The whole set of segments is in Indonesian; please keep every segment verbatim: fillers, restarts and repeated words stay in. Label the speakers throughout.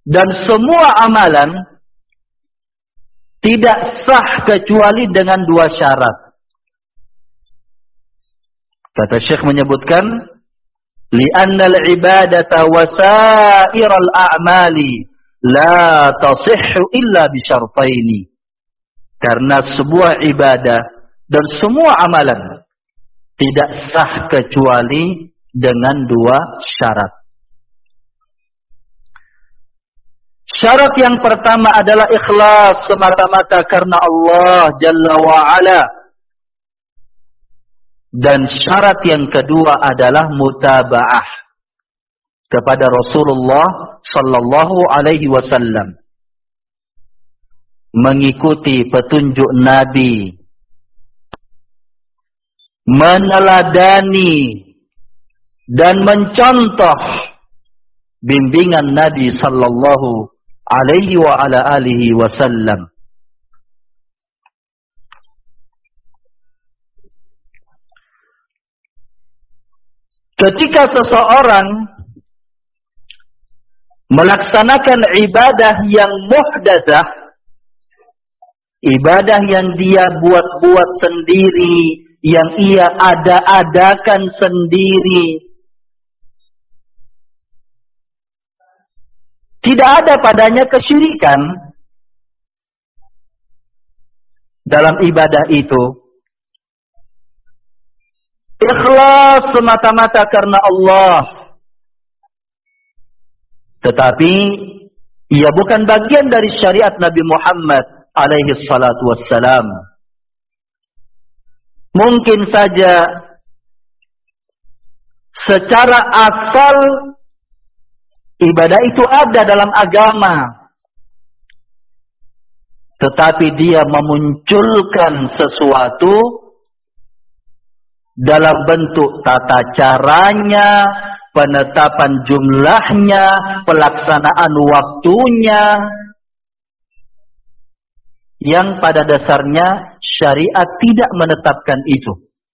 Speaker 1: Dan semua amalan tidak sah kecuali dengan dua syarat. Kata Syekh menyebutkan, li'anna al-ibadata wasair al-a'mali la tasihhu illa bisyartaini. Karena sebuah ibadah dan semua amalan tidak sah kecuali dengan dua syarat. Syarat yang pertama adalah ikhlas semata-mata karena Allah Jalla wa'ala. Dan syarat yang kedua adalah mutaba'ah kepada Rasulullah Sallallahu Alaihi Wasallam. Mengikuti petunjuk Nabi. Meneladani dan mencontoh bimbingan Nabi Sallallahu Alaihi wa ala alihi wasallam. Ketika seseorang melaksanakan ibadah yang muhdatsah, ibadah yang dia buat-buat sendiri, yang ia ada-adakan sendiri, tidak ada padanya kesyirikan dalam ibadah itu. Ikhlas semata-mata karena Allah. Tetapi ia bukan bagian dari syariat Nabi Muhammad alaihi salatu wassalam. Mungkin saja secara asal ibadah itu ada dalam agama, tetapi dia memunculkan sesuatu dalam bentuk tata caranya, penetapan jumlahnya, pelaksanaan waktunya, yang pada dasarnya syariat tidak menetapkan itu.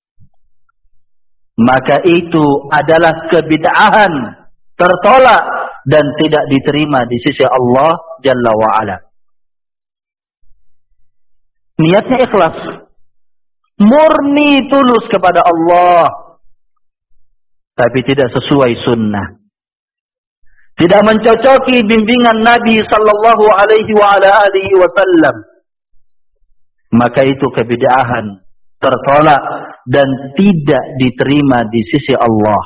Speaker 1: Maka itu adalah kebid'ahan, tertolak dan tidak diterima di sisi Allah Jalla wa'ala. Niatnya ikhlas, murni tulus kepada Allah, tapi tidak sesuai sunnah, tidak mencocoki bimbingan Nabi Sallallahu Alaihi wa ala alihi Wasallam, maka itu kebid'ahan, tertolak dan tidak diterima di sisi Allah.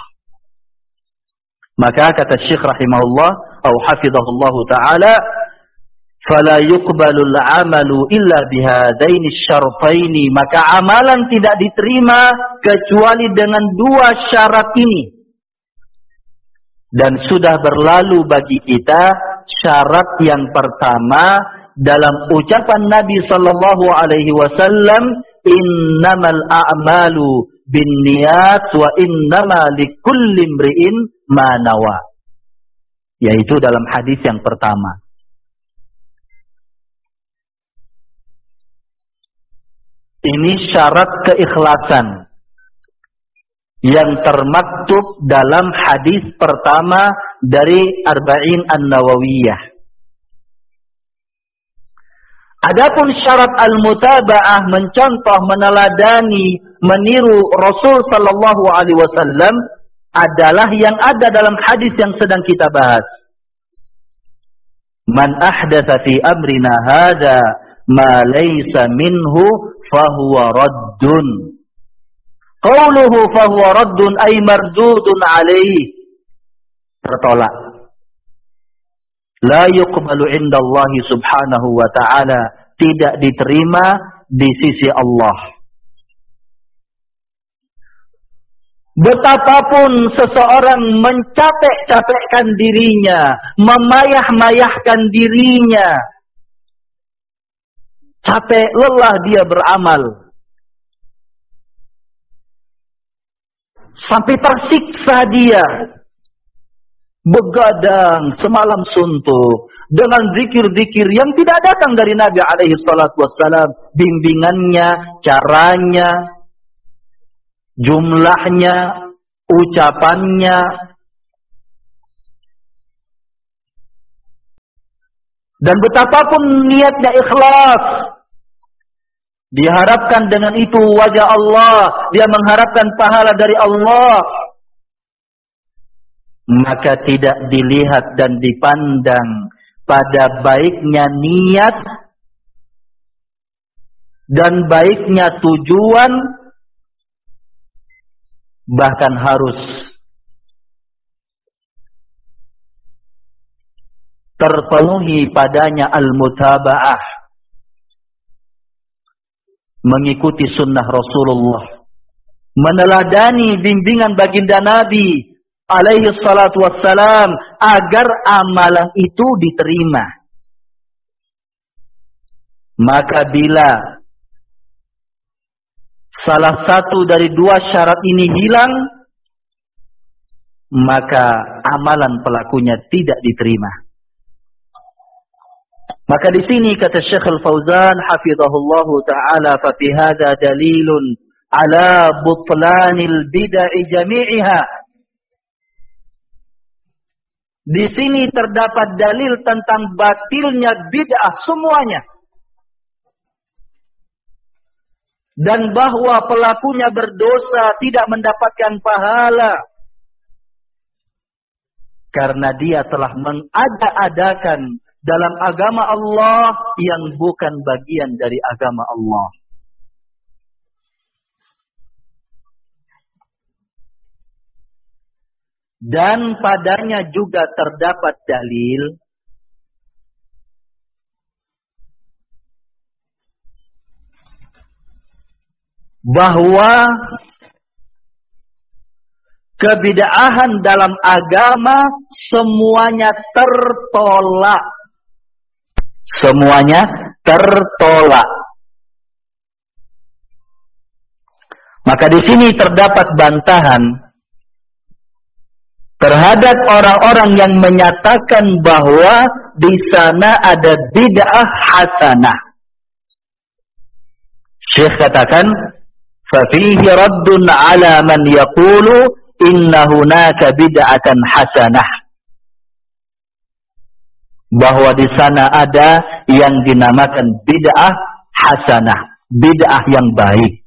Speaker 1: Maka kata Syekh rahimahullah atau hafizahullah taala, fala yuqbalul amalu illa bihadaini syartaini, maka amalan tidak diterima kecuali dengan dua syarat ini. Dan sudah berlalu bagi kita syarat yang pertama dalam ucapan Nabi sallallahu alaihi wasallam, innamal a'malu binniyat wa innama likulli imri'in ma nawa, yaitu dalam hadis yang pertama. Ini syarat keikhlasan yang termaktub dalam hadis pertama dari Arba'in An-Nawawiyah. Adapun syarat al-mutaba'ah, mencontoh, meneladani, meniru Rasul sallallahu alaihi wasallam, adalah yang ada dalam hadis yang sedang kita bahas. Man ahdatsa fi amrina hadza ma laysa minhu fahuwa raddun. Qauluhu fahuwa raddun ay mardudun alaihi, tertolak. La yuqbalu indallahi subhanahu wa ta'ala, tidak diterima di sisi Allah. Betapapun seseorang mencapek-capekkan dirinya, memayah-mayahkan dirinya, capek, lelah dia beramal, sampai tersiksa dia, begadang semalam suntuk dengan zikir-zikir yang tidak datang dari Nabi alaihi salatu wassalam, bimbingannya, caranya, jumlahnya, ucapannya. Dan betapapun niatnya ikhlas, diharapkan dengan itu wajah Allah, dia mengharapkan pahala dari Allah, maka tidak dilihat dan dipandang pada baiknya niat dan baiknya tujuan, bahkan harus terpenuhi padanya al-mutaba'ah, mengikuti sunnah Rasulullah, meneladani bimbingan baginda Nabi alaihi salatu wassalam, agar amalan itu diterima. Maka bila salah satu dari dua syarat ini hilang, maka amalan pelakunya tidak diterima. Maka di sini kata Syekh Al-Fauzan hafizahullahu taala, fa fi hadza dalilun ala butlanil bid'ah jami'iha. Di sini terdapat dalil tentang batilnya bid'ah semuanya. Dan bahwa pelakunya berdosa, tidak mendapatkan pahala. Karena dia telah mengada-adakan dalam agama Allah yang bukan bagian dari agama Allah. Dan padanya juga terdapat dalil bahwa kebid'ahan dalam agama semuanya tertolak. Semuanya tertolak. Maka di sini terdapat bantahan terhadap orang-orang yang menyatakan bahwa di sana ada bid'ah hasanah. Syekh katakan, fa fihi raddun ala man yaqulu inna hunaka bid'atan hasanah. Bahwa di sana ada yang dinamakan bid'ah hasanah, bid'ah yang baik.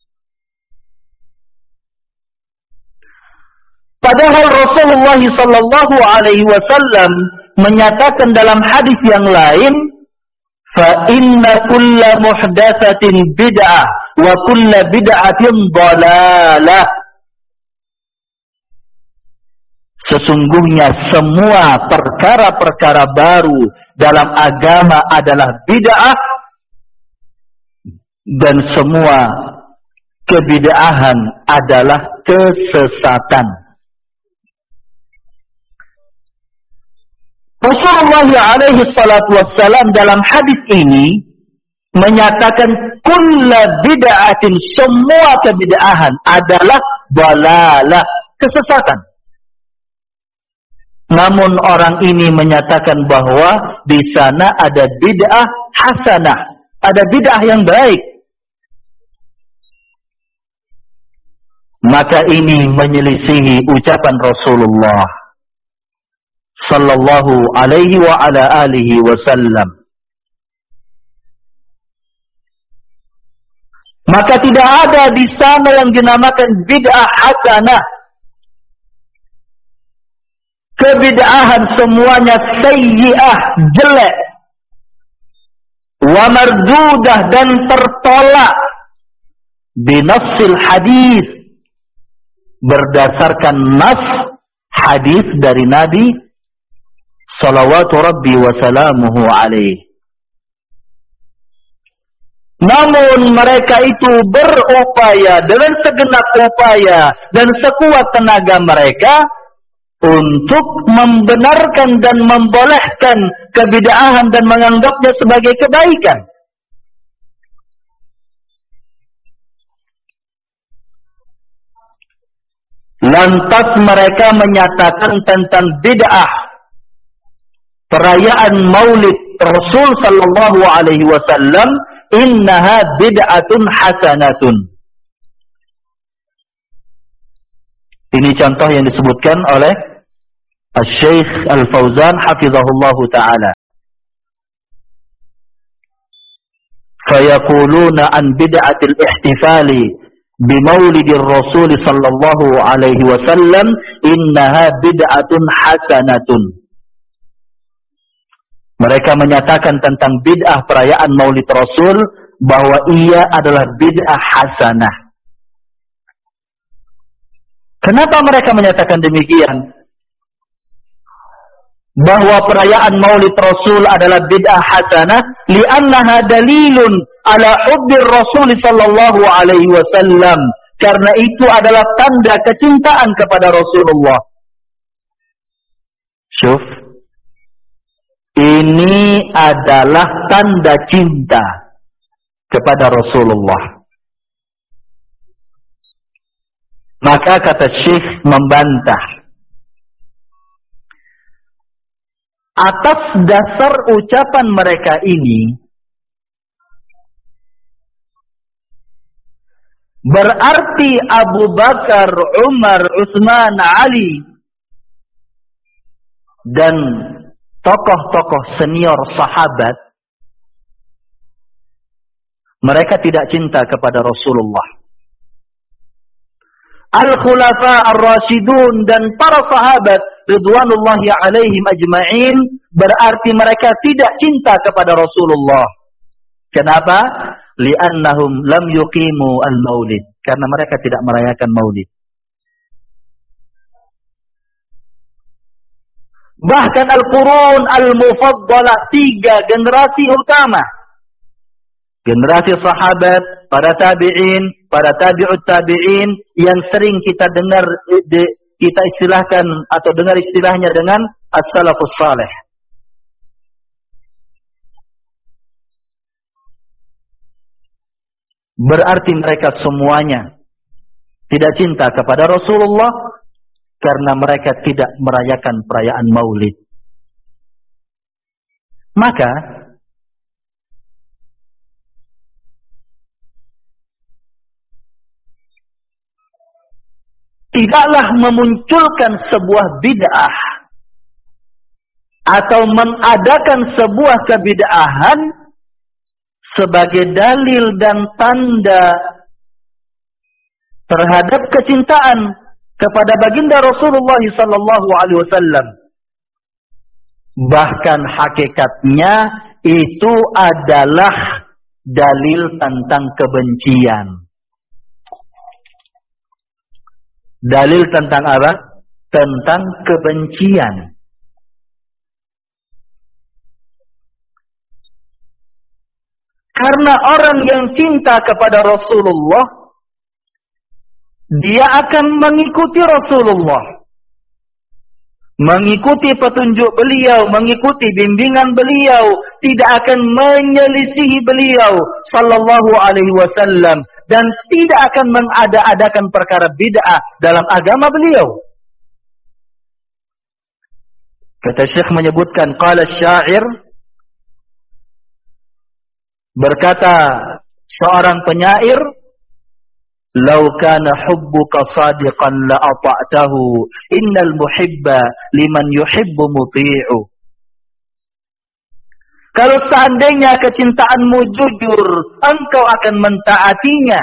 Speaker 1: Padahal Rasulullah sallallahu alaihi wasallam menyatakan dalam hadis yang lain, fa inna kulla muhdatsatin bid'ah wa kulla bid'atin dhalalah. Sesungguhnya semua perkara-perkara baru dalam agama adalah bid'ah, dan semua kebid'ahan adalah kesesatan. Rasulullah alaihi salatu wassalam dalam hadis ini menyatakan kulla bid'atin, semua kebid'ahan adalah dhalalah, kesesatan. Namun orang ini menyatakan bahwa di sana ada bid'ah hasanah, ada bid'ah yang baik. Maka ini menyelisihi ucapan Rasulullah sallallahu alaihi wa ala alihi wasallam. Maka tidak ada di sana yang dinamakan bid'ah hasanah. Kebid'ahan semuanya sayyi'ah, jelek, wa mardudah, dan tertolak binassil hadis, berdasarkan nas hadis dari Nabi salawatu rabbi wa salamuhu alaih. Namun mereka itu berupaya dengan segenap upaya dan sekuat tenaga mereka untuk membenarkan dan membolehkan kebid'ahan dan menganggapnya sebagai kebaikan. Lantas mereka menyatakan tentang bid'ah perayaan Maulid Rasul sallallahu alaihi wasallam, innaha bid'atun hasanatun. Ini contoh yang disebutkan oleh Al-Syeikh Al-Fauzan hafizahullahu taala. fayaquluna an bid'atil ihtifali bimaulidir Rasul sallallahu alaihi wasallam innaha bid'atun hasanatun. Mereka menyatakan tentang bid'ah perayaan Maulid Rasul bahwa ia adalah bid'ah hasanah. Kenapa mereka menyatakan demikian? Bahwa perayaan Maulid Rasul adalah bid'ah hasanah, li'annaha dalilun ala hubbir Rasul sallallahu alaihi wasallam. Karena itu adalah tanda kecintaan kepada Rasulullah. Syuf, ini adalah tanda cinta kepada Rasulullah. Maka kata Syekh membantah, atas dasar ucapan mereka ini, berarti Abu Bakar, Umar, Utsman, Ali, dan tokoh-tokoh senior sahabat, mereka tidak cinta kepada Rasulullah. Al-Khulafa Ar-Rasyidun dan para sahabat ridwanullahi alaihim ajma'in, berarti mereka tidak cinta kepada Rasulullah. Kenapa? Li'annahum lam yuqimu al-maulid. Karena mereka tidak merayakan maulid. Bahkan Al-Qurun Al-Mufaddalah, tiga generasi utama, generasi sahabat, para tabi'in, para tabi'ut tabi'in, yang sering kita dengar, kita istilahkan atau dengar istilahnya dengan as-salafus salih. Berarti mereka semuanya tidak cinta kepada Rasulullah karena mereka tidak merayakan perayaan Maulid. Maka tidaklah memunculkan sebuah bid'ah atau mengadakan sebuah kebid'ahan sebagai dalil dan tanda terhadap kecintaan kepada baginda Rasulullah sallallahu alaihi wasallam. Bahkan hakikatnya itu adalah dalil tentang kebencian. Dalil tentang apa? Tentang kebencian. Karena orang yang cinta kepada Rasulullah, dia akan mengikuti Rasulullah, mengikuti petunjuk beliau, mengikuti bimbingan beliau, tidak akan menyelisihi beliau sallallahu alaihi wasallam, dan tidak akan mengada-adakan perkara bid'ah dalam agama beliau. Kata Syekh menyebutkan, qala syair, berkata seorang penyair, "Lau kana hubbuka sadiqan la ata'tahu, innal muhibba liman yuhibbu muti'u." Kalau seandainya kecintaanmu jujur, engkau akan mentaatinya.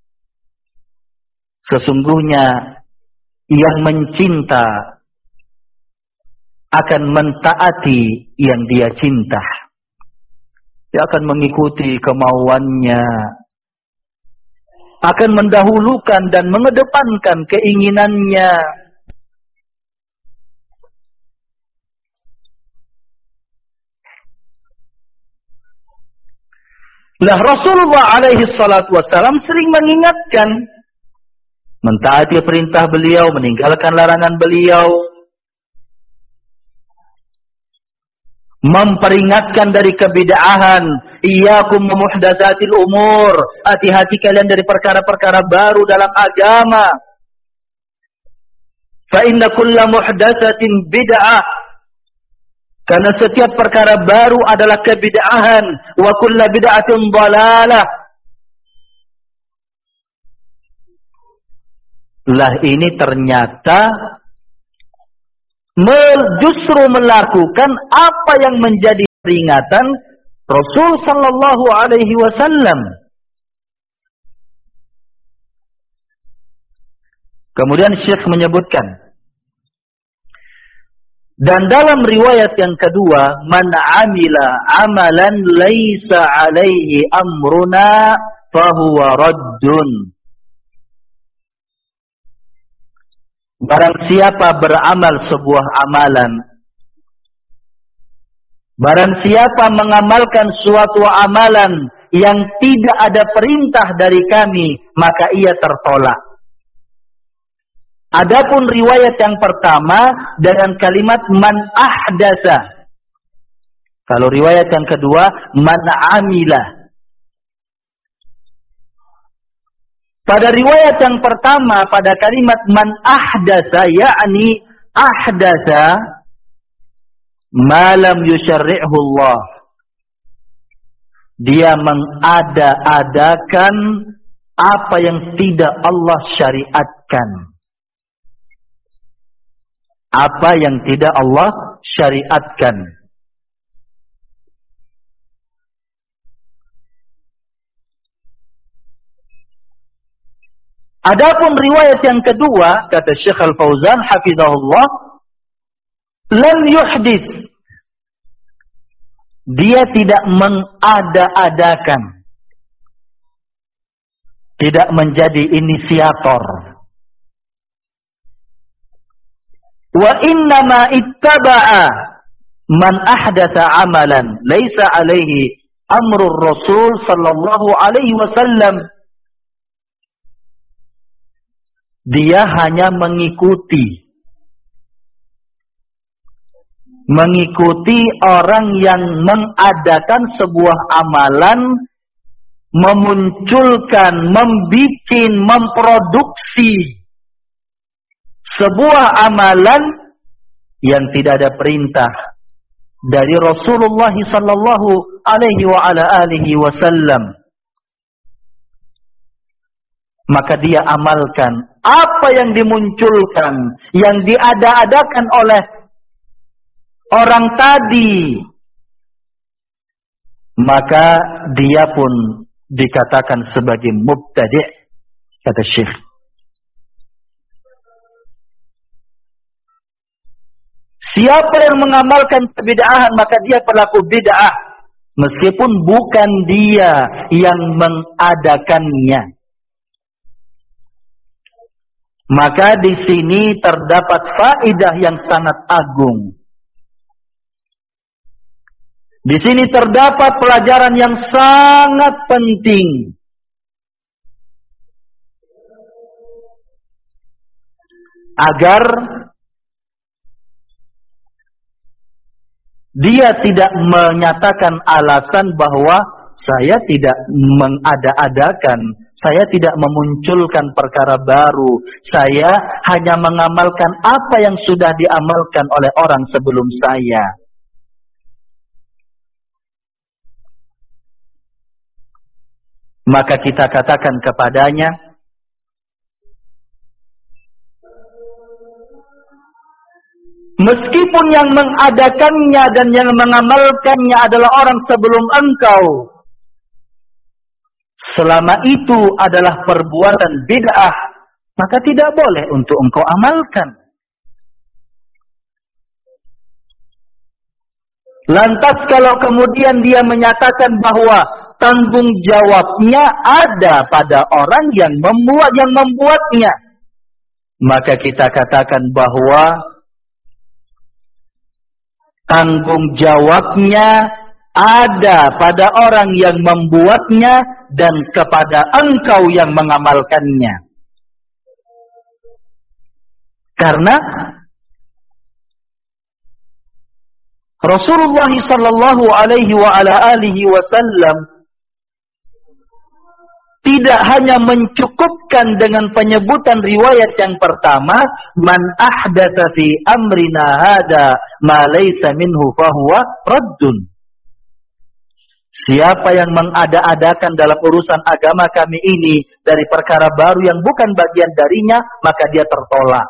Speaker 1: Sesungguhnya yang mencinta akan mentaati yang dia cinta. Dia akan mengikuti kemauannya, akan mendahulukan dan mengedepankan keinginannya. Lah Rasulullah alaihi salatu wassalam sering mengingatkan, mentaati perintah beliau, meninggalkan larangan beliau, memperingatkan dari kebid'ahan, iyyakum muhdatsatil umur, hati-hati kalian dari perkara-perkara baru dalam agama. Fa inna kulla muhdatsatin bid'ah, karena setiap perkara baru adalah kebid'ahan, wa kulla bid'atin dhalalah. Lah ini ternyata justru melakukan apa yang menjadi peringatan Rasul sallallahu alaihi wasallam. Kemudian Syekh menyebutkan, dan dalam riwayat yang kedua, man amila amalan laisa alaihi amruna fahuwa raddun. Barang siapa beramal sebuah amalan, barang siapa mengamalkan suatu amalan yang tidak ada perintah dari kami, maka ia tertolak. Adapun riwayat yang pertama dengan kalimat man ahdasa. Kalau riwayat yang kedua man amila. Pada riwayat yang pertama pada kalimat man ahdasa, yakni ahdasa ma lam yusyarri'hu Allah. Dia mengada-adakan apa yang tidak Allah syariatkan. Apa yang tidak Allah syariatkan. Adapun riwayat yang kedua, kata Syekh Al-Fauzan hafizahullah, lam yuhdits. Dia tidak mengada-adakan. Tidak menjadi inisiator. Wa innama ittaba'a man ahdatsa amalan laisa alaihi amrul Rasul sallallahu alaihi wasallam. Dia hanya mengikuti mengikuti orang yang mengadakan sebuah amalan, memunculkan, membikin, memproduksi sebuah amalan yang tidak ada perintah dari Rasulullah sallallahu alaihi wa ala alihi wasallam. Maka dia amalkan apa yang dimunculkan, yang diada-adakan oleh orang tadi. Maka dia pun dikatakan sebagai mubtadi', kata Syekh. Siapa yang mengamalkan kebid'ahan, maka dia pelaku bid'ah, meskipun bukan dia yang mengadakannya. Maka di sini terdapat faedah yang sangat agung. Di sini terdapat pelajaran yang sangat penting. Agar dia tidak menyatakan alasan bahwa saya tidak mengada-adakan, saya tidak memunculkan perkara baru, saya hanya mengamalkan apa yang sudah diamalkan oleh orang sebelum saya. Maka kita katakan kepadanya, meskipun yang mengadakannya dan yang mengamalkannya adalah orang sebelum engkau, selama itu adalah perbuatan bid'ah, maka tidak boleh untuk engkau amalkan. Lantas kalau kemudian dia menyatakan bahwa tanggung jawabnya ada pada orang yang membuat yang membuatnya, maka kita katakan bahwa tanggung jawabnya ada pada orang yang membuatnya dan kepada engkau yang mengamalkannya. Karena Rasulullah sallallahu alaihi wa ala alihi wasallam tidak hanya mencukupkan dengan penyebutan riwayat yang pertama, man ahdatsa fi amrina hada ma laysa minhu fahuwa raddun. Siapa yang mengada-adakan dalam urusan agama kami ini dari perkara baru yang bukan bagian darinya, maka dia tertolak.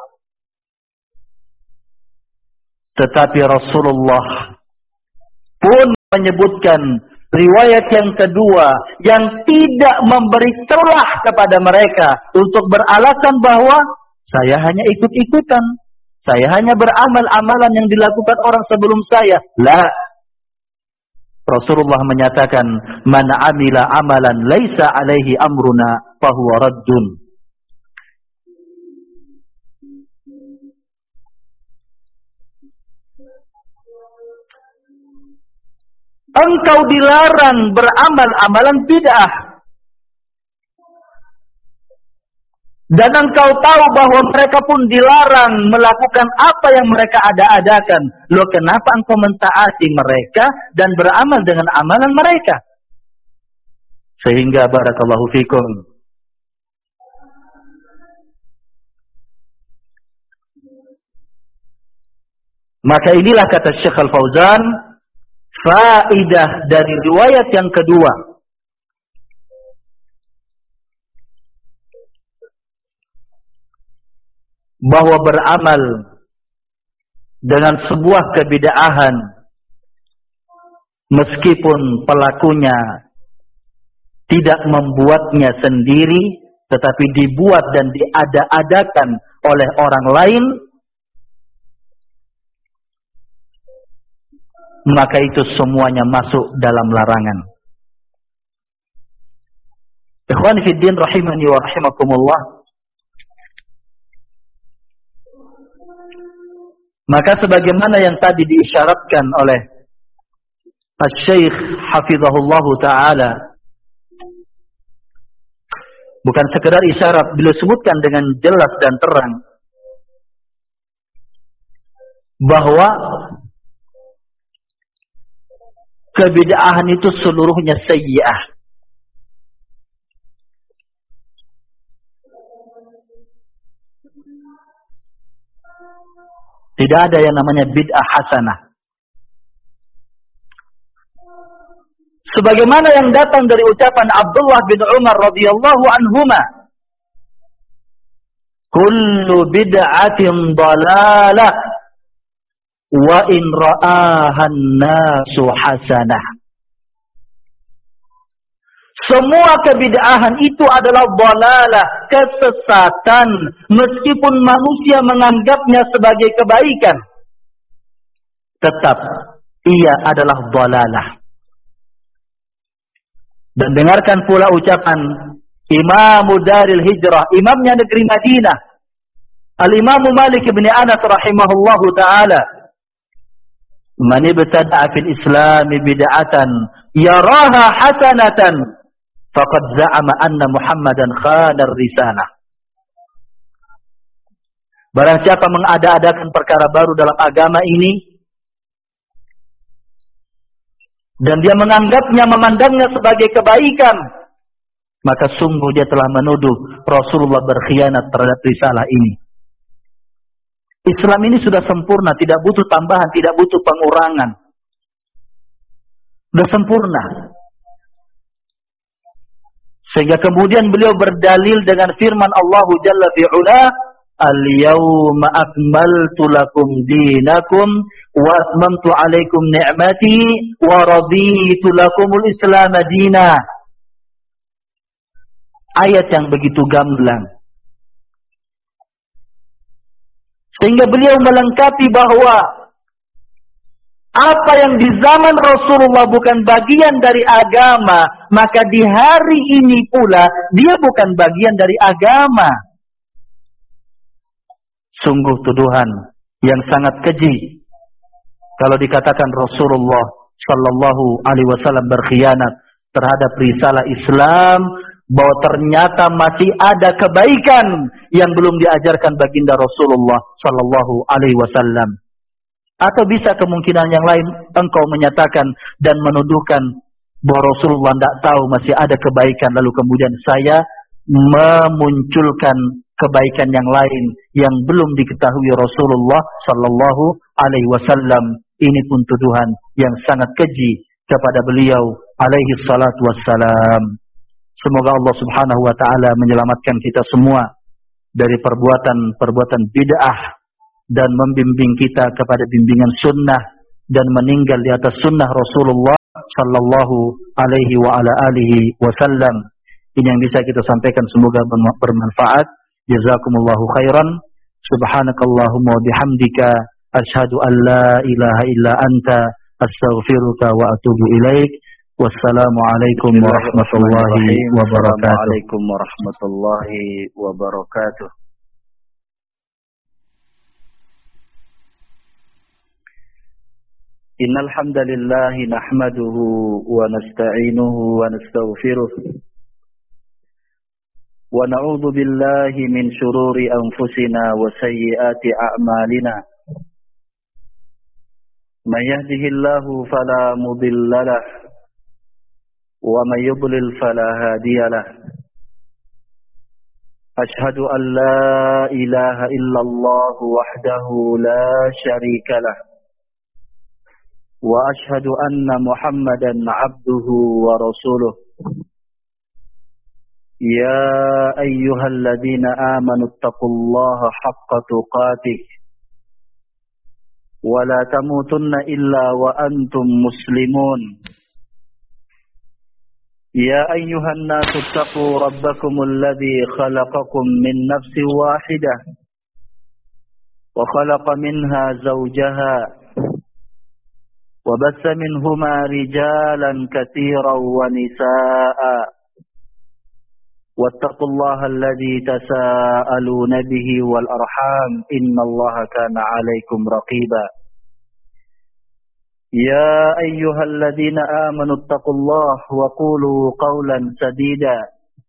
Speaker 1: Tetapi Rasulullah pun menyebutkan Riwayat yang kedua yang tidak memberi celah kepada mereka untuk beralasan bahwa saya hanya ikut-ikutan, saya hanya beramal amalan yang dilakukan orang sebelum saya. La. Rasulullah menyatakan, "Man 'amila amalan laisa 'alaihi amruna fahuwa raddun." Engkau dilarang beramal amalan bid'ah. Dan engkau tahu bahwa mereka pun dilarang melakukan apa yang mereka ada-adakan. Loh, kenapa engkau mentaati mereka dan beramal dengan amalan mereka? Sehingga barakallahu fikum, maka inilah kata Syekh Al-Fauzan, faidah dari riwayat yang kedua, bahwa beramal dengan sebuah kebid'ahan meskipun pelakunya tidak membuatnya sendiri tetapi dibuat dan diada-adakan oleh orang lain, maka itu semuanya masuk dalam larangan. Ikhwani fi din rahimani wa rahimakumullah. Maka sebagaimana yang tadi diisyaratkan oleh Asy-Syaikh hafizahullahu taala, bukan sekedar isyarat, beliau sebutkan dengan jelas dan terang bahwa kebid'ahan itu seluruhnya sayyi'ah. Tidak ada yang namanya bid'ah hasanah. Sebagaimana yang datang dari ucapan Abdullah bin Umar radhiyallahu anhuma, kullu bid'atin dalalah wa in ra'ahan nasu hasanah. Semua kebid'ahan itu adalah dalalah, kesesatan, meskipun manusia menganggapnya sebagai kebaikan, tetap ia adalah dalalah. Dan dengarkan pula ucapan Imam Daril Hijrah, imamnya negeri Madinah, Al-Imam Malik bin Anas rahimahullahu ta'ala, man ibtada'a fil Islam bid'atan yaraha hasanatan faqad za'ama anna Muhammadan khanar risalah. Barang siapa mengada-adakan perkara baru dalam agama ini dan dia menganggapnya, memandangnya sebagai kebaikan, maka sungguh dia telah menuduh Rasulullah berkhianat terhadap risalah ini. Islam ini sudah sempurna, tidak butuh tambahan, tidak butuh pengurangan. Sudah sempurna. Sehingga kemudian beliau berdalil dengan firman Allah Jalla fi'ula, al-yawma akmaltu lakum dinakum wa atmamtu alaikum ni'mati wa raditu lakumul islam dina. Ayat yang begitu gamblang. Sehingga beliau melengkapi bahwa apa yang di zaman Rasulullah bukan bagian dari agama, maka di hari ini pula dia bukan bagian dari agama. Sungguh tuduhan yang sangat keji kalau dikatakan Rasulullah Sallallahu Alaihi Wasallam berkhianat terhadap risalah Islam, bahwa ternyata masih ada kebaikan yang belum diajarkan baginda Rasulullah Sallallahu Alaihi Wasallam. Atau bisa kemungkinan yang lain, engkau menyatakan dan menuduhkan bahwa Rasulullah tidak tahu masih ada kebaikan, lalu kemudian saya memunculkan kebaikan yang lain yang belum diketahui Rasulullah Sallallahu Alaihi Wasallam. Ini pun tuduhan yang sangat keji kepada beliau alaihi salatu wassalam. Semoga Allah Subhanahu wa taala menyelamatkan kita semua dari perbuatan-perbuatan bid'ah dan membimbing kita kepada bimbingan sunnah dan meninggal di atas sunnah Rasulullah sallallahu alaihi wa ala alihi wasallam. Ini yang bisa kita sampaikan, semoga bermanfaat. Jazakumullahu khairan. Subhanakallahumma wa bihamdika asyhadu an la ilaha illa anta astaghfiruka wa atubu ilaik. Wassalamualaikum warahmatullahi wabarakatuh.
Speaker 2: Assalamualaikum warahmatullahi wabarakatuh. Innal hamdalillah nahmaduhu wa nasta'inuhu wa nastaghfiruh wa na'udzu billahi min shururi anfusina wa sayyiati a'malina. Man yahdihillahu fala mudilla lahu wa man yudlil fala hadiya lahu. Ashhadu an la ilaha illallah wahdahu la syarika lahu wa ashhadu anna Muhammadan abduhu wa rasuluh. Ya ayyuhalladzina amanu taqullaha haqqa tuqatih wa la tamutunna illa wa antum muslimun. Ya ayyuhan nasu taqu rabbakumul ladzi khalaqakum min nafsin wahidah wa khalaqa minha zawjaha وبث منهما رجالا كثيرا ونساء واتقوا الله الذي تساءلون به والأرحام إن الله كان عليكم رقيبا. يا أيها الذين آمنوا اتقوا الله وقولوا قولا سديدا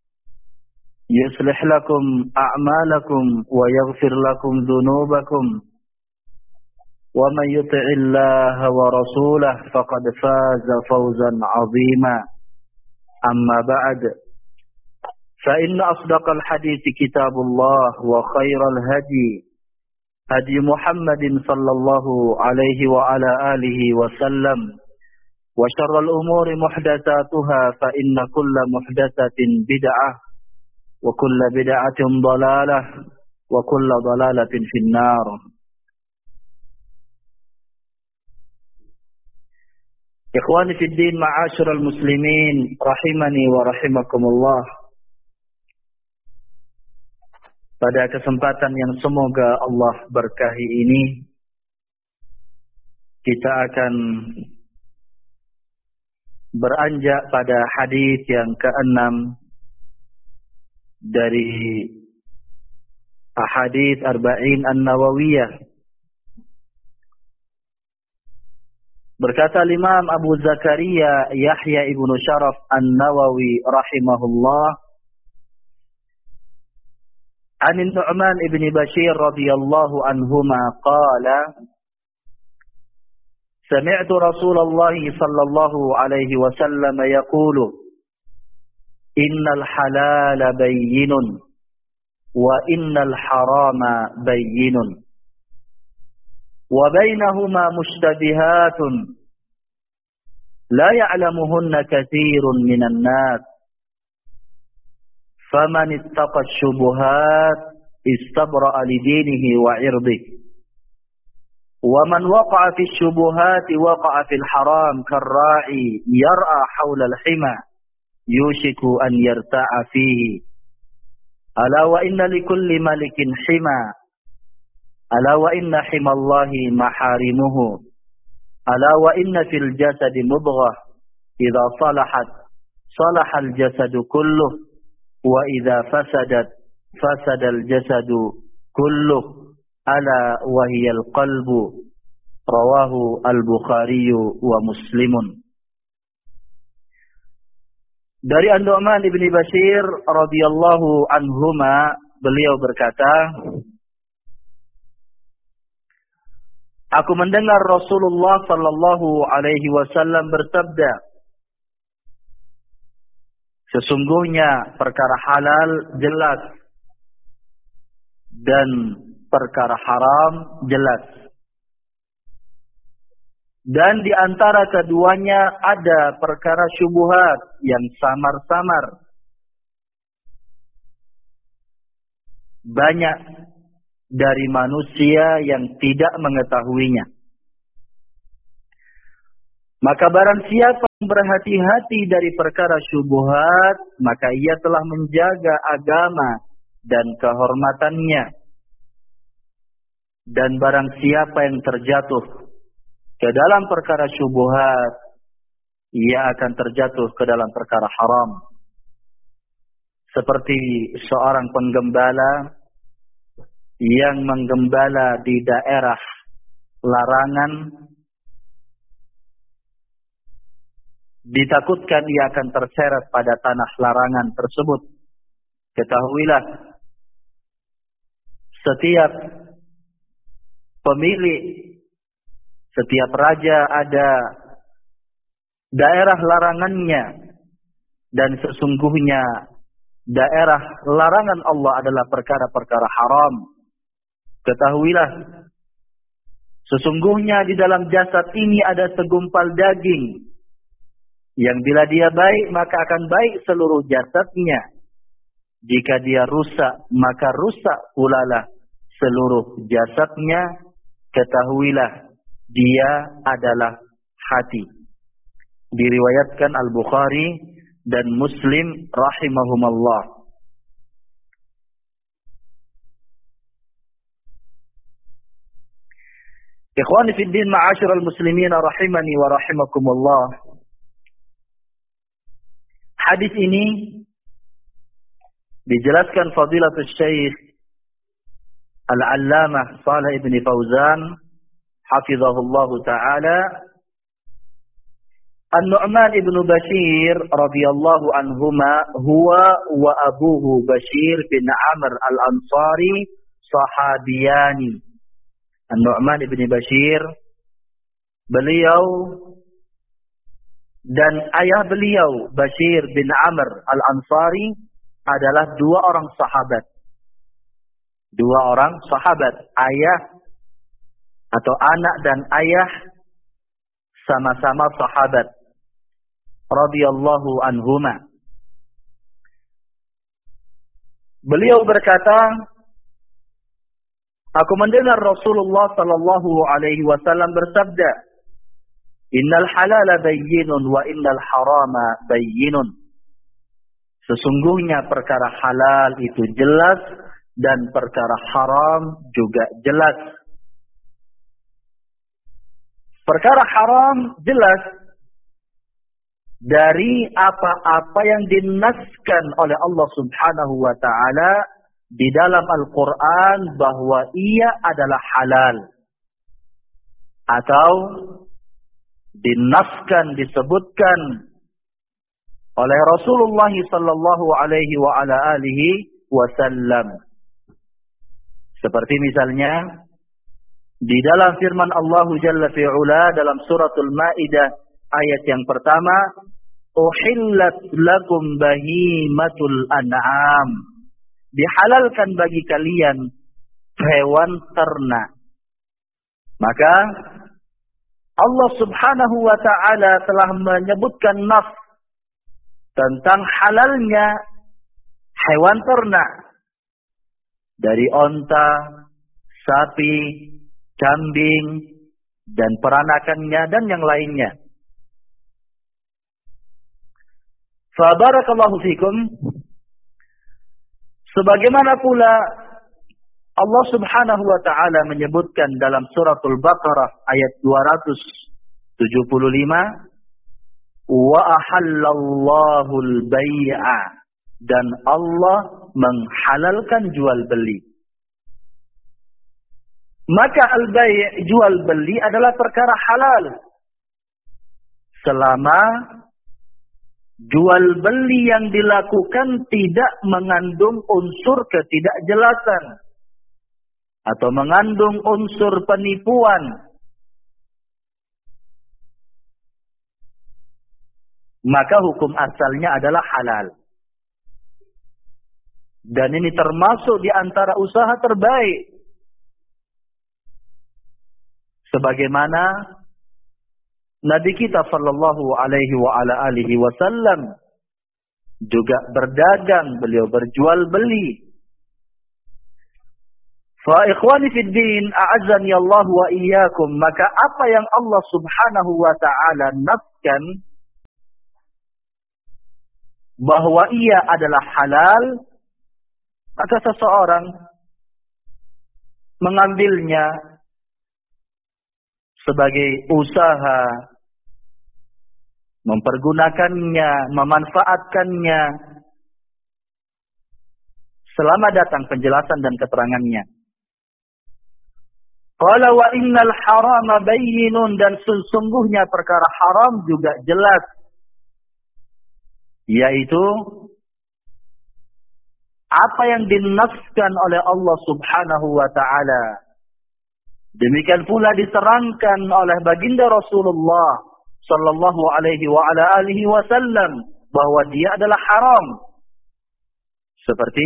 Speaker 2: يصلح لكم أعمالكم ويغفر لكم ذنوبكم ومن يطع الله ورسوله فقد فاز فوزا عظيما. أما بعد فإن أصدق الحديث كتاب الله وخير الهدي هدي محمد صلى الله عليه وعلى آله وسلم وشر الأمور محدثاتها فإن كل محدثة بدعة وكل بدعة ضلالة وكل ضلالة في النار. Ikhwani fid din, ma'asyiral muslimin, rahimani wa rahimakumullah. Pada kesempatan yang semoga Allah berkahi ini, kita akan beranjak pada hadis yang keenam dari ahadits Arba'in An-Nawawiyah. Berkata Imam Abu Zakaria Yahya ibnu Syaraf An-Nawawi rahimahullah, An Nu'man ibn Bashir radhiyallahu anhuma qala, Sami'tu Rasulullah sallallahu alaihi wasallam yaqulu, Innal halala bayyinun wa innal harama bayyinun wa bainahuma mushtabihatun la ya'lamuhunna katsirun minan nas faman ittaqa asy-syubuhat istabra'a li dinihi wa 'irdihi wa man waqa'a fi asy-syubuhati waqa'a fil haram karra'i yar'a hawla al-hima yushiku an yarta'a fihi ala wa inna likulli malikin hima ala wa inna himallahi maharimuhu ala wa inna fil jasadi mudghah idza salahat salahal jasadu kulluh wa idza fasadat fasadal jasadu kulluh ala wa hiyal qalbu rawahu al-Bukhari wa Muslimun. Dari An-Nu'man ibn Bashir radhiyallahu anhuma, beliau berkata, Aku mendengar Rasulullah sallallahu alaihi wasallam bersabda, sesungguhnya perkara halal jelas dan perkara haram jelas. Dan di antara keduanya ada perkara syubhat yang samar-samar. Banyak dari manusia yang tidak mengetahuinya. Maka barang siapa yang berhati-hati dari perkara syubhat, maka ia telah menjaga agama dan kehormatannya. Dan barang siapa yang terjatuh ke dalam perkara syubhat, ia akan terjatuh ke dalam perkara haram. Seperti seorang penggembala yang menggembala di daerah larangan, ditakutkan ia akan terseret pada tanah larangan tersebut. Ketahuilah, setiap pemilik, setiap raja ada daerah larangannya, dan sesungguhnya daerah larangan Allah adalah perkara-perkara haram. Ketahuilah, sesungguhnya di dalam jasad ini ada segumpal daging, yang bila dia baik, maka akan baik seluruh jasadnya. Jika dia rusak, maka rusak pula lah seluruh jasadnya. Ketahuilah, dia adalah hati. Diriwayatkan Al-Bukhari dan Muslim rahimahumallah. Ikhwani fi din, ma'asyiral muslimin rahimani wa rahimakumullah. Hadis ini dijelaskan Fadilatul Syekh Al-Allamah Shalih ibn Fauzan hafizahullah ta'ala, An-Nu'man ibn Bashir radhiyallahu anhuma huwa wa abuhu Bashir bin Amr al-Ansari sahabiyani. An-Nu'man ibn Bashir, beliau dan ayah beliau Bashir bin Amr al-Ansari adalah dua orang sahabat. Dua orang sahabat, ayah atau anak dan ayah sama-sama sahabat radhiyallahu anhuma. Beliau berkata, aku mendengar Rasulullah sallallahu alaihi wasallam bersabda, "Innal halala bayyinun wa innal harama bayyinun." Sesungguhnya perkara halal itu jelas dan perkara haram juga jelas. Perkara haram jelas dari apa-apa yang dinaskan oleh Allah Subhanahu wa taala di dalam Al-Qur'an bahwa ia adalah halal, atau dinaskan, disebutkan oleh Rasulullah sallallahu alaihi wa ala alihi wasallam. Seperti misalnya di dalam firman Allah Jalla fi'ula dalam suratul Maidah ayat yang pertama, "Uhillat lakum bahimatul an'am." Dihalalkan bagi kalian hewan ternak. Maka Allah Subhanahu wa taala telah menyebutkan nas tentang halalnya hewan ternak dari onta, sapi, kambing, dan peranakannya dan yang lainnya. Fa barakallahu fikum. Sebagaimana pula Allah Subhanahu wa taala menyebutkan dalam suratul Baqarah ayat dua ratus tujuh puluh lima, wa ahallallahu al-bai'a, dan Allah menghalalkan jual beli. Maka al-bai', jual beli adalah perkara halal selama jual beli yang dilakukan tidak mengandung unsur ketidakjelasan atau mengandung unsur penipuan. Maka hukum asalnya adalah halal. Dan ini termasuk di antara usaha terbaik. Sebagaimana Nabi kita sallallahu alaihi wa ala alihi wasallam juga berdagang, beliau berjual beli. Fa ikhwani fid din, a'azzani Allah wa iyyakum, maka apa yang Allah Subhanahu wa taala nafkan bahwa ia adalah halal, maka seseorang mengambilnya sebagai usaha, mempergunakannya, memanfaatkannya selama datang penjelasan dan keterangannya. Qala wa innal harama bayyinun, dan sesungguhnya perkara haram juga jelas, yaitu apa yang dinaskan oleh Allah Subhanahu wa taala. Demikian pula diterangkan oleh baginda Rasulullah sallallahu alaihi wa ala alihi wasallam bahwa dia adalah haram. Seperti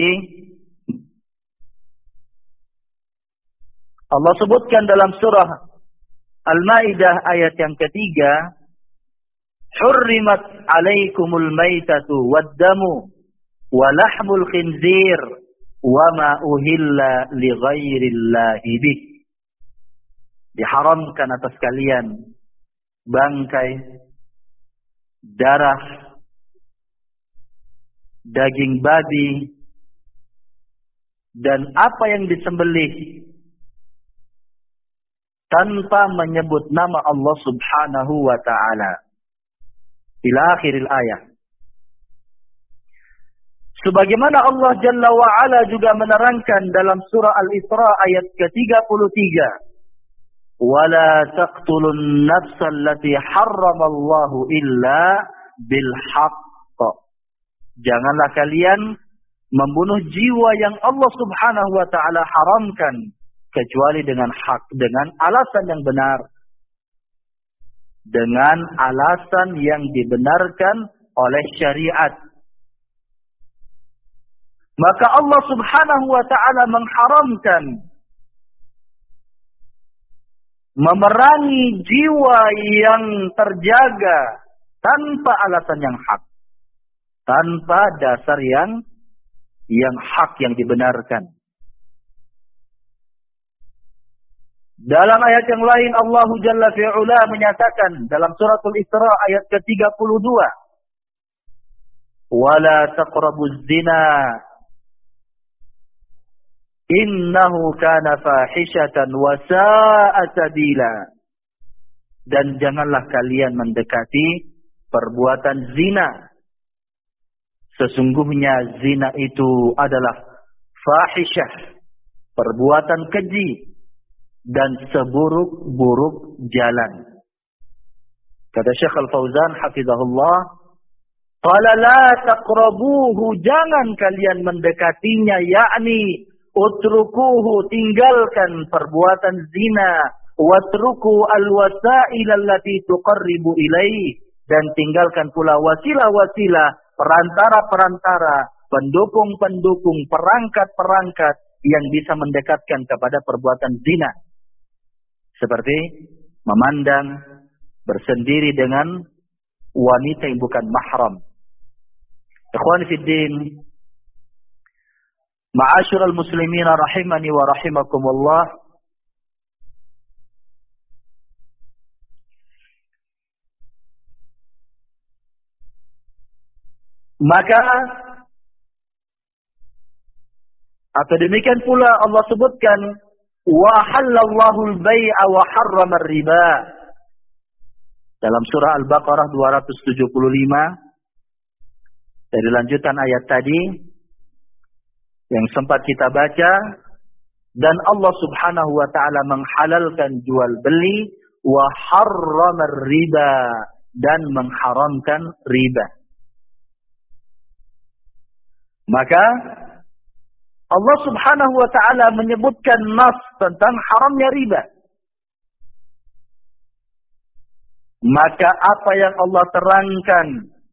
Speaker 2: Allah sebutkan dalam surah Al-Maidah ayat yang ketiga, "Hurrimat 'alaikumul maitatu wad-damu wa lahmul khinzir wa ma uhilla li ghairillahi bih." Diharamkan atas kalian bangkai, darah, daging babi, dan apa yang disembelih tanpa menyebut nama Allah Subhanahu wa ta'ala. Ila akhiril ayat. Sebagaimana Allah Jalla wa'ala juga menerangkan dalam surah Al-Isra ayat ke tiga puluh tiga. وَلَا تَقْتُلُوا النَّفْسَ الَّتِي حَرَّمَ اللَّهُ إِلَّا بِالْحَقِّ. Janganlah kalian membunuh jiwa yang Allah Subhanahu wa ta'ala haramkan kecuali dengan hak, dengan alasan yang benar, dengan alasan yang dibenarkan oleh syariat. Maka Allah Subhanahu wa ta'ala mengharamkan memerangi jiwa yang terjaga tanpa alasan yang hak, tanpa dasar yang yang hak yang dibenarkan. Dalam ayat yang lain Allah Jalla fi'ula menyatakan dalam suratul Isra ayat ke tiga puluh dua, "Wala taqrabuz zina innahu kana fahishatan wa sa'a sabila." Dan janganlah kalian mendekati perbuatan zina. Sesungguhnya zina itu adalah fahishah, perbuatan keji, dan seburuk-buruk jalan. Kata Syekh Al-Fauzan hafizahullah, qala la taqrabuhu, jangan kalian mendekatinya, yakni utrukuhu, tinggalkan perbuatan zina, watruku alwasail allati tuqarribu ilaih, dan tinggalkan pula wasilah-wasilah, perantara-perantara, pendukung-pendukung, perangkat-perangkat yang bisa mendekatkan kepada perbuatan zina. Seperti memandang, bersendiri dengan wanita yang bukan mahram. Ikhwani fid din, ma'asyiral muslimin rahimani wa rahimakumullah. Maka atau demikian pula Allah sebutkan wa halallahu al-bai'a wa harrama ar-riba dalam surah Al-Baqarah dua ratus tujuh puluh lima, dari lanjutan ayat tadi yang sempat kita baca. Dan Allah Subhanahu wa ta'ala menghalalkan jual beli, wa harrama ar-riba, dan mengharamkan riba. Maka Allah Subhanahu wa ta'ala menyebutkan nas tentang haramnya riba. Maka apa yang Allah terangkan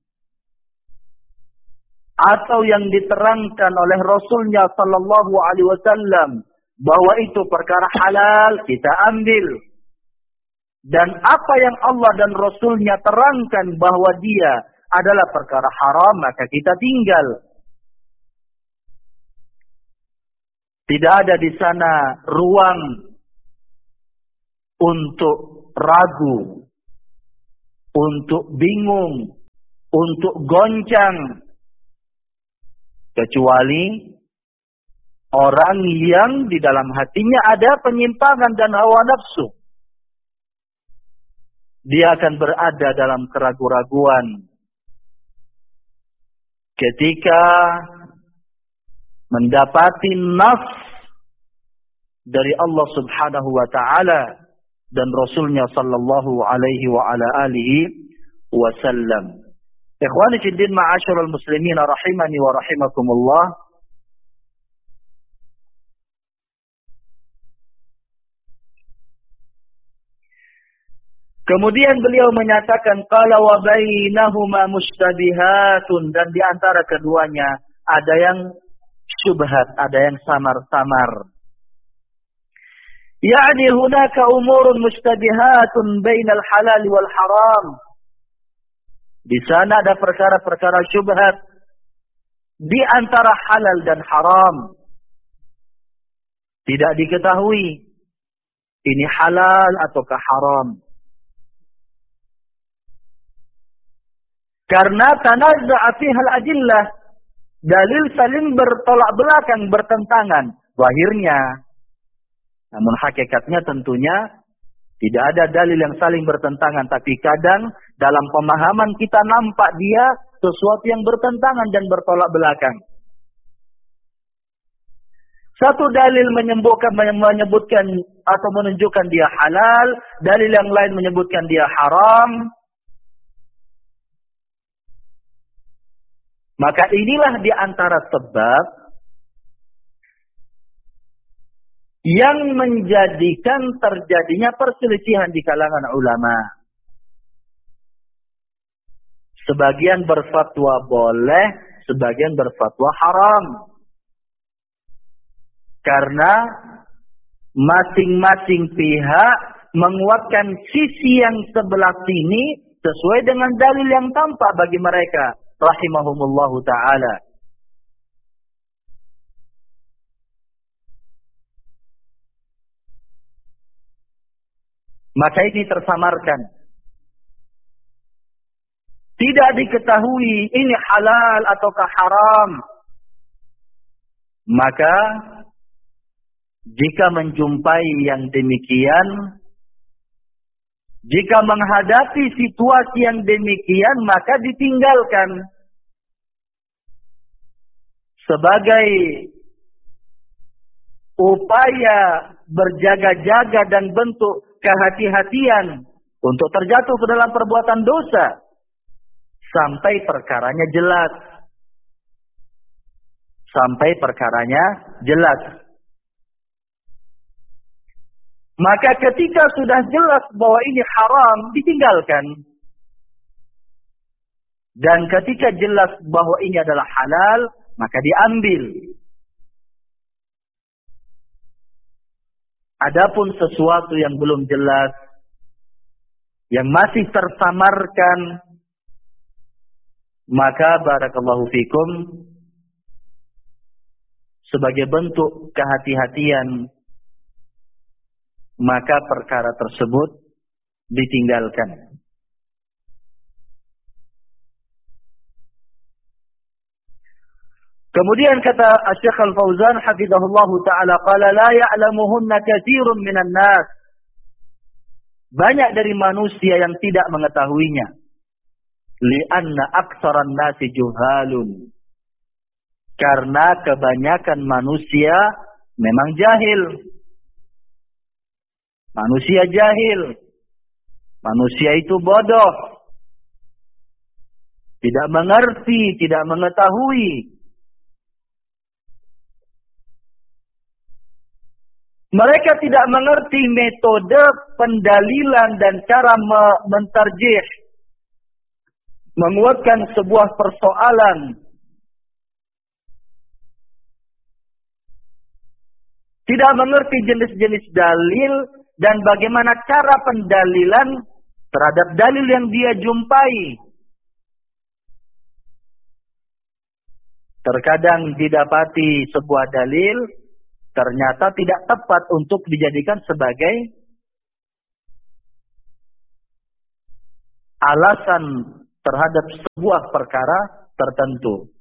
Speaker 2: atau yang diterangkan oleh Rasulnya sallallahu alaihi wasallam bahwa itu perkara halal, kita ambil. Dan apa yang Allah dan Rasulnya terangkan bahwa dia adalah perkara haram, maka kita tinggal. Tidak ada di sana ruang untuk ragu, untuk bingung, untuk goncang. Kecuali orang yang di dalam hatinya ada penyimpangan dan hawa nafsu. Dia akan berada dalam keraguan-raguan. Ketika mendapati nas dari Allah Subhanahu wa taala dan Rasulnya sallallahu alaihi wa ala alihi wasallam. Ikhwani fi din ma'asyiral muslimin rahimani wa rahimakumullah. Kemudian beliau menyatakan qala wa bainahuma mushtabihatun, dan di antara keduanya ada yang syubhat, ada yang samar-samar. Yani hunaka umurun mushtabihatun bainal halal wal haram. Di sana ada perkara-perkara syubhat di antara halal dan haram. Tidak diketahui ini halal ataukah haram. Karena tanazza'a fiha al-adillah, dalil saling bertolak belakang, bertentangan zahirnya. Namun hakikatnya tentunya tidak ada dalil yang saling bertentangan, tapi kadang dalam pemahaman kita nampak dia sesuatu yang bertentangan dan bertolak belakang. Satu dalil menyebutkan menyebutkan atau menunjukkan dia halal, dalil yang lain menyebutkan dia haram. Maka inilah di antara sebab yang menjadikan terjadinya perselisihan di kalangan ulama. Sebagian berfatwa boleh, sebagian berfatwa haram. Karena masing-masing pihak menguatkan sisi yang sebelah sini sesuai dengan dalil yang tampak bagi mereka. Rahimahumullahu ta'ala. Maka ini tersamarkan. Tidak diketahui ini halal ataukah haram. Maka jika menjumpai yang demikian, jika menghadapi situasi yang demikian, maka ditinggalkan. Sebagai upaya berjaga-jaga dan bentuk kehati-hatian untuk terjatuh ke dalam perbuatan dosa. Sampai perkaranya jelas. Sampai perkaranya jelas. Maka ketika sudah jelas bahwa ini haram, ditinggalkan. Dan ketika jelas bahwa ini adalah halal, maka diambil. Adapun sesuatu yang belum jelas, yang masih tersamarkan, maka barakallahu fikum, sebagai bentuk kehati-hatian, maka perkara tersebut ditinggalkan. Kemudian kata Syekh Al-Fauzan hafizahullahu taala, qala la ya'lamuhunna katsirun minan nas. Banyak dari manusia yang tidak mengetahuinya. Li'anna aktsaran nasi juhalun. Karena kebanyakan manusia memang jahil. Manusia jahil. Manusia itu bodoh. Tidak mengerti, tidak mengetahui. Mereka tidak mengerti metode pendalilan dan cara mentarjih, menguatkan sebuah persoalan. Tidak mengerti jenis-jenis dalil dan bagaimana cara pendalilan terhadap dalil yang dia jumpai. Terkadang didapati sebuah dalil, ternyata tidak tepat untuk dijadikan sebagai alasan terhadap sebuah perkara tertentu.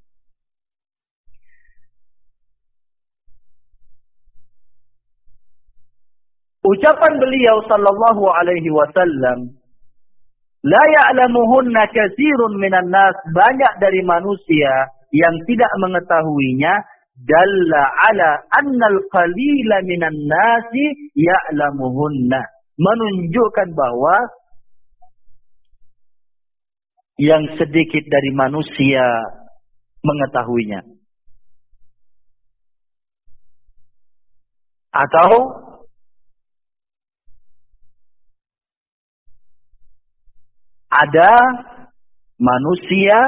Speaker 2: Ucapan beliau sallallahu alaihi wasallam, la ya'lamuhunna katsirun minan nas, banyak dari manusia yang tidak mengetahuinya, dalla ala annal qalila minan nasi ya'lamuhunna, menunjukkan bahwa yang sedikit dari manusia mengetahuinya. Atau ada manusia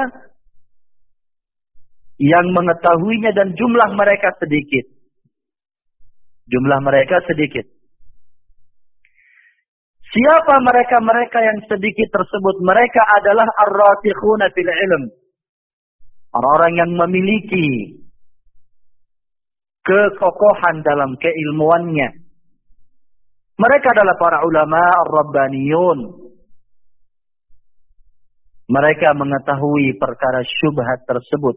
Speaker 2: yang mengetahuinya dan jumlah mereka sedikit. Jumlah mereka sedikit. Siapa mereka-mereka yang sedikit tersebut? Mereka adalah ar-rasikhuna fil ilm. Orang-orang yang memiliki kekokohan dalam keilmuannya. Mereka adalah para ulama ar-rabbaniyun. Mereka mengetahui perkara syubhat tersebut.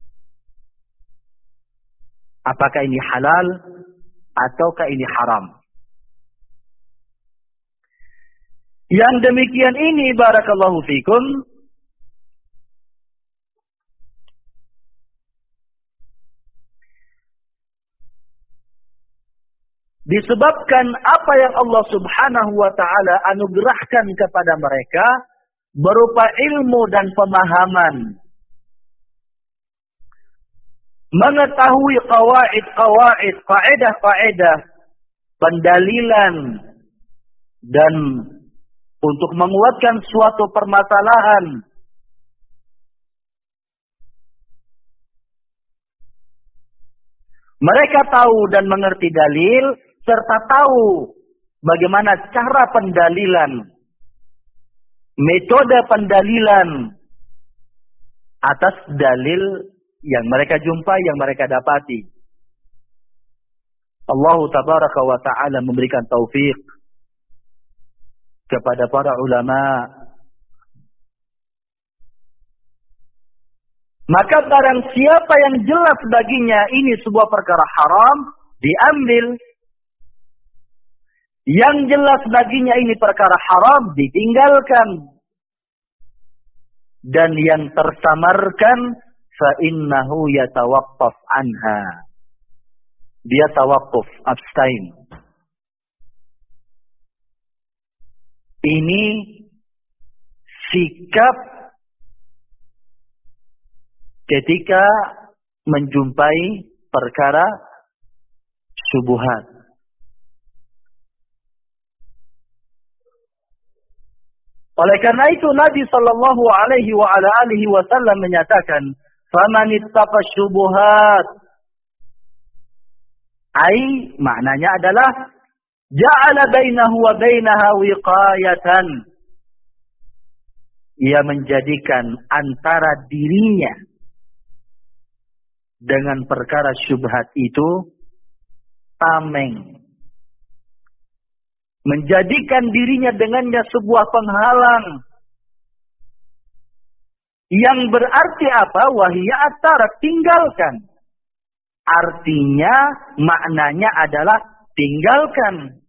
Speaker 2: Apakah ini halal ataukah ini haram? Yang demikian ini, barakallahu fikum, disebabkan apa yang Allah subhanahu wa ta'ala anugerahkan kepada mereka berupa ilmu dan pemahaman. Mengetahui qawaid-qawaid, kaedah-kaedah, pendalilan, dan untuk menguatkan suatu permasalahan. Mereka tahu dan mengerti dalil, serta tahu bagaimana cara pendalilan, metode pendalilan atas dalil yang mereka jumpai, yang mereka dapati. Allah tabaraka wa ta'ala memberikan taufik kepada para ulama. Maka barang siapa yang jelas baginya ini sebuah perkara haram, diambil. Yang jelas baginya ini perkara haram, ditinggalkan. Dan yang tersamarkan, fa innahu yatawaqqaf anha. Dia tawaqquf, abstain. Ini sikap ketika menjumpai perkara syubhat. Oleh karena itu Nabi sallallahu alaihi wa ala alihi wasallam menyatakan, "Faman ittaqa syubhat." Ai maknanya adalah ja'ala bainahu wa bainaha wiqayatan. Ia menjadikan antara dirinya dengan perkara syubhat itu tameng. Menjadikan dirinya dengannya sebuah penghalang. Yang berarti apa? Wahiyya at-tarak, tinggalkan. Artinya, maknanya adalah tinggalkan.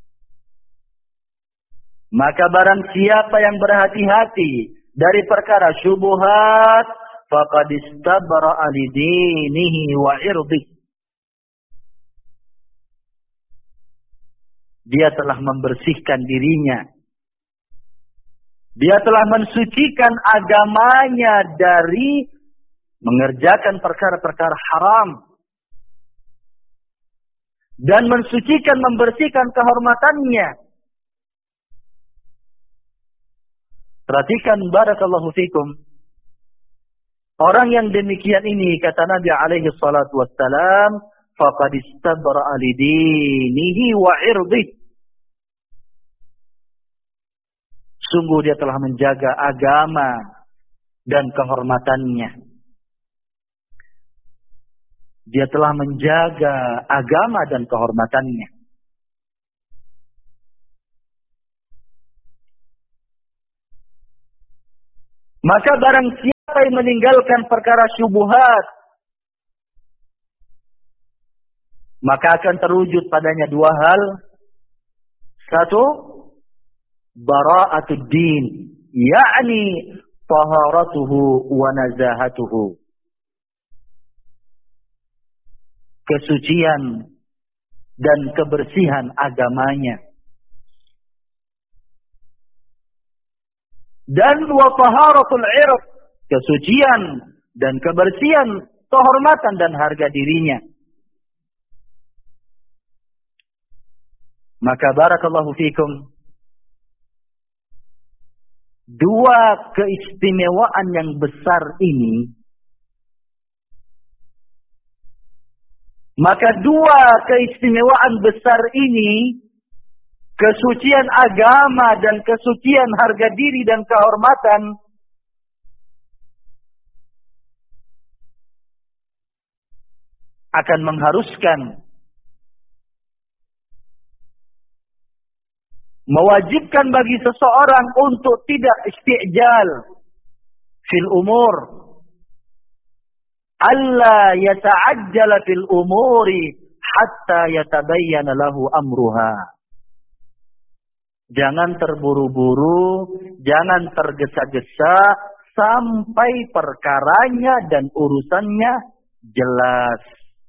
Speaker 2: Maka barang siapa yang berhati-hati dari perkara syubhat, faqad istabra'a li dinihi wa irdihi. Dia telah membersihkan dirinya. Dia telah mensucikan agamanya dari mengerjakan perkara-perkara haram. Dan mensucikan, membersihkan kehormatannya. Perhatikan, barakallahu fikum. Orang yang demikian ini, kata Nabi alaihi salatu wassalam, faqad istabra'a li dinihi wa irdihi. Sungguh dia telah menjaga agama dan kehormatannya. dia telah menjaga agama dan kehormatannya. Maka barang siapa yang meninggalkan perkara syubhat, maka akan terwujud padanya dua hal. Satu, bara'atud din, yakni taharatuhu wa nazahatuhu. Kesucian dan kebersihan agamanya. Dan wa taharatul irq, kesucian dan kebersihan, kehormatan dan harga dirinya. Maka barakallahu fikum, dua keistimewaan yang besar ini, maka dua keistimewaan besar ini, kesucian agama dan kesucian harga diri dan kehormatan, akan mengharuskan, mewajibkan bagi seseorang untuk tidak istijal fil umur, alla yata'ajjala fil umuri hatta yatabayyana lahu amruha. Jangan terburu-buru, jangan tergesa-gesa sampai perkaranya dan urusannya jelas.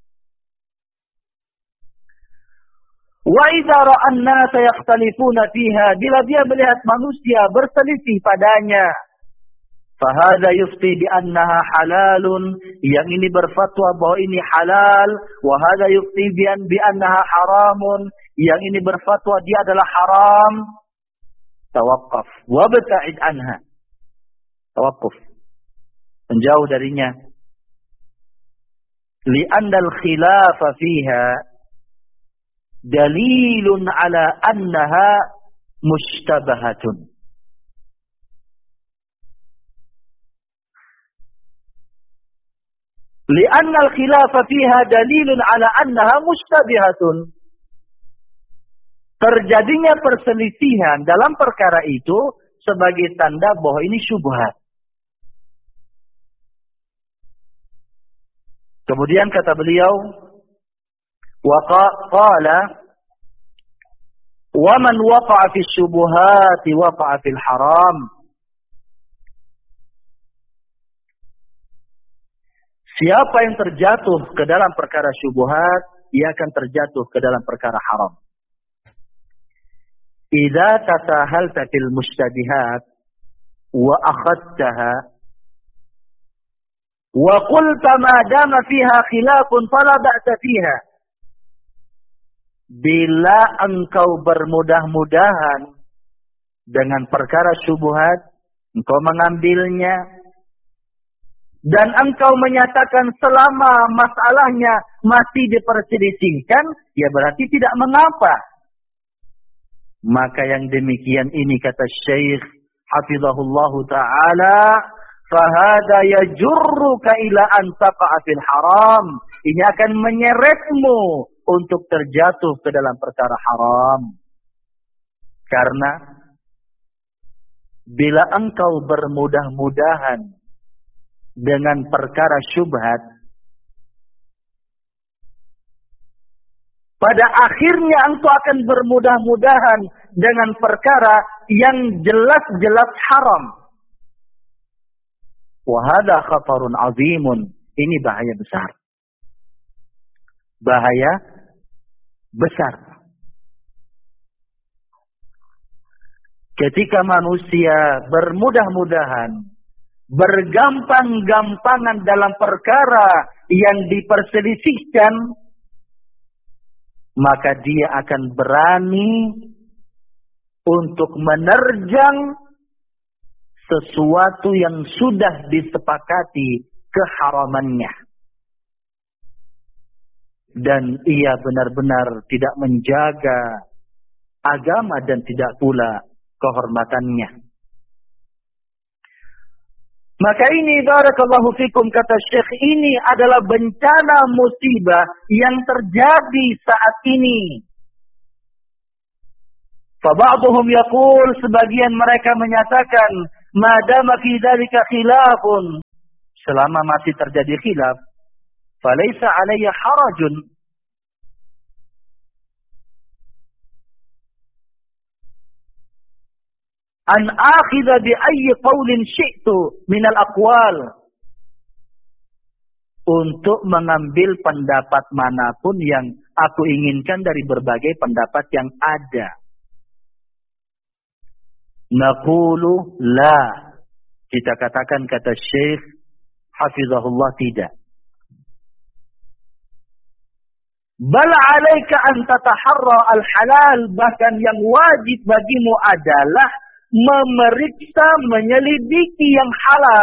Speaker 2: Wa idza ra'an nasa yakhtalifuna fiha, bila dia melihat manusia berselisih padanya, fahadha yufti bi annaha halalun, yang ini berfatwa bahwa ini halal, wa hadha yufti bi an bi annaha haramun, yang ini berfatwa dia adalah haram. Tawaqqaf wabta'id anha. Tawaqquf, menjauh darinya. Li'anna al-khilafa fiha dalilun ala annaha mushtabahatun. Li'anna al-khilafa fiha dalilun ala annaha mushtabihatun. Terjadinya perselisihan dalam perkara itu sebagai tanda bahwa ini syubhat. Kemudian kata beliau, wa qala wa man waqa'a fi syubuhati waqa'a fil haram. Siapa yang terjatuh ke dalam perkara syubhat, ia akan terjatuh ke dalam perkara haram. Idza tatahalta fil mushtabihat wa akhadtaha wa qulta ma dama fiha khilafun fala ba'sa fiha. Bila engkau bermudah-mudahan dengan perkara syubhat, engkau mengambilnya dan engkau menyatakan selama masalahnya masih diperselisihkan, ya berarti tidak mengapa. Maka yang demikian ini, kata Syekh hafizahullahu ta'ala, fahada yajurruka ila an taqa'a fil haram. Ini akan menyeretmu untuk terjatuh ke dalam perkara haram. Karena bila engkau bermudah-mudahan dengan perkara syubhat, pada akhirnya engkau akan bermudah-mudahan dengan perkara yang jelas-jelas haram. Wa hadha khatarun azimun. Ini bahaya besar. Bahaya besar. Ketika manusia bermudah-mudahan, bergampang-gampangan dalam perkara yang diperselisihkan, maka dia akan berani untuk menerjang sesuatu yang sudah disepakati keharamannya. Dan ia benar-benar tidak menjaga agama dan tidak pula kehormatannya. Maka ini barakallahu fikum, kata Syekh, ini adalah bencana musibah yang terjadi saat ini. Faba'duhum yaqul, sebagian mereka menyatakan, madama fi dzalika khilafun, selama masih terjadi khilaf, falaysa alayya harajun, an akhidha bi ayyi qawlin syi'tu min al-aqwal, untuk mengambil pendapat manapun yang aku inginkan dari berbagai pendapat yang ada. Naqulu la, kita katakan, kata Syekh hafizahullah, tidak. Bal alaika an tataharra al-halal, bahkan yang wajib bagimu adalah memeriksa, menyelidiki yang halal.